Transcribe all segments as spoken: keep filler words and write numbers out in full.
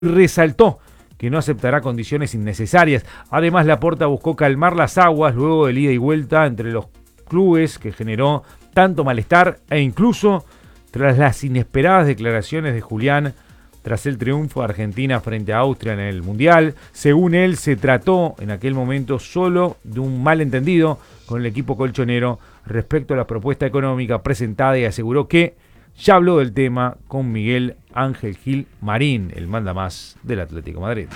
resaltó que no aceptará condiciones innecesarias. Además, Laporta buscó calmar las aguas luego del ida y vuelta entre los clubes que generó tanto malestar e incluso tras las inesperadas declaraciones de Julián tras el triunfo de Argentina frente a Austria en el Mundial. Según él, se trató en aquel momento solo de un malentendido con el equipo colchonero respecto a la propuesta económica presentada y aseguró que ya habló del tema con Miguel Ángel Gil Marín, el mandamás del Atlético de Madrid.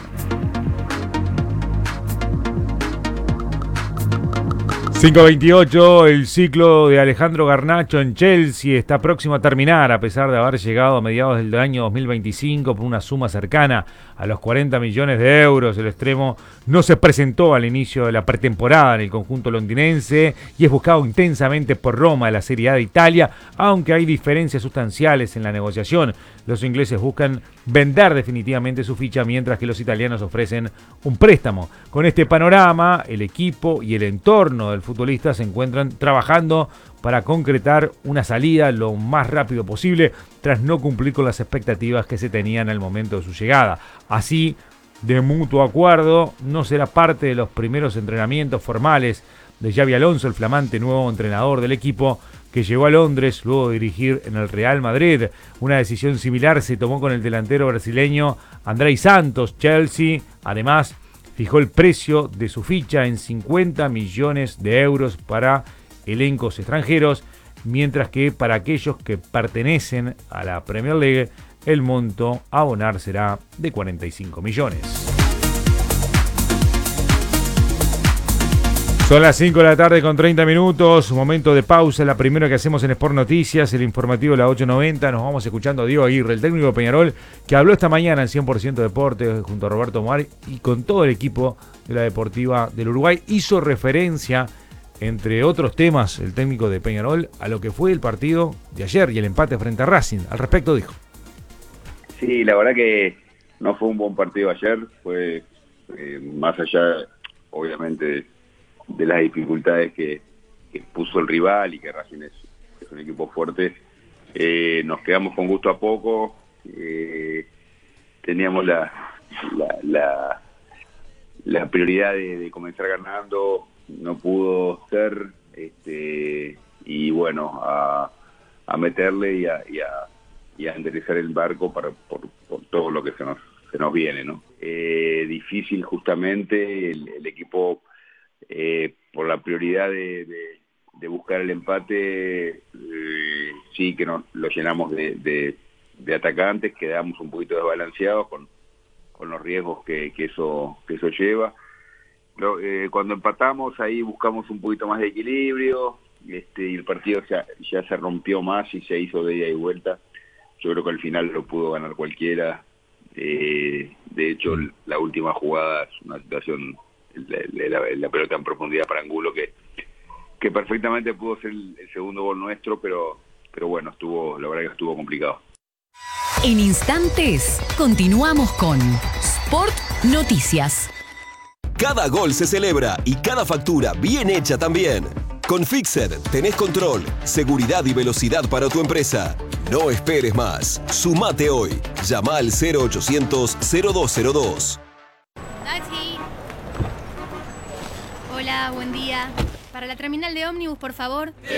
cinco veintiocho, el ciclo de Alejandro Garnacho en Chelsea está próximo a terminar a pesar de haber llegado a mediados del año dos mil veinticinco por una suma cercana a los cuarenta millones de euros. El extremo no se presentó al inicio de la pretemporada en el conjunto londinense y es buscado intensamente por Roma de la Serie A de Italia, aunque hay diferencias sustanciales en la negociación. Los ingleses buscan vender definitivamente su ficha, mientras que los italianos ofrecen un préstamo. Con este panorama, el equipo y el entorno del futbolista se encuentran trabajando para concretar una salida lo más rápido posible, tras no cumplir con las expectativas que se tenían al momento de su llegada. Así, de mutuo acuerdo, no será parte de los primeros entrenamientos formales de Xabi Alonso, el flamante nuevo entrenador del equipo, que llegó a Londres luego de dirigir en el Real Madrid. Una decisión similar se tomó con el delantero brasileño Andrei Santos. Chelsea, además, fijó el precio de su ficha en cincuenta millones de euros para elencos extranjeros, mientras que para aquellos que pertenecen a la Premier League, el monto a abonar será de cuarenta y cinco millones. Son las cinco de la tarde con treinta minutos, momento de pausa, la primera que hacemos en Sport Noticias, el informativo de la ocho noventa. Nos vamos escuchando a Diego Aguirre, el técnico de Peñarol, que habló esta mañana en cien por ciento Deportes junto a Roberto Omar y con todo el equipo de la Deportiva del Uruguay. Hizo referencia, entre otros temas, el técnico de Peñarol, a lo que fue el partido de ayer y el empate frente a Racing. Al respecto dijo: Sí, la verdad que no fue un buen partido ayer, fue eh, más allá, obviamente, de las dificultades que, que puso el rival y que Racing es, es un equipo fuerte. Eh, nos quedamos con gusto a poco, eh, teníamos la, la, la, la prioridad de, de comenzar ganando, no pudo ser, este, y bueno, a, a meterle y a, y, a, y a enderezar el barco para, por, por todo lo que se nos, se nos viene, ¿no? Eh, difícil justamente, el, el equipo... Eh, por la prioridad de, de, de buscar el empate, eh, sí que nos lo llenamos de, de, de atacantes, quedamos un poquito desbalanceados con, con los riesgos que, que, eso, que eso lleva. Pero, eh, cuando empatamos ahí buscamos un poquito más de equilibrio, este, y el partido ya, ya se rompió más y se hizo de ida y vuelta. Yo creo que al final lo pudo ganar cualquiera. Eh, de hecho, la última jugada es una situación... La, la, la pelota en profundidad para Angulo que, que perfectamente pudo ser el, el segundo gol nuestro, pero, pero bueno, estuvo, la verdad que estuvo complicado. En instantes continuamos con Sport Noticias. Cada gol se celebra y cada factura bien hecha también. Con Fixed tenés control, seguridad y velocidad para tu empresa. No esperes más. Sumate hoy. Llama al cero ochocientos cero dos cero dos. Hola, buen día. Para la terminal de ómnibus, por favor.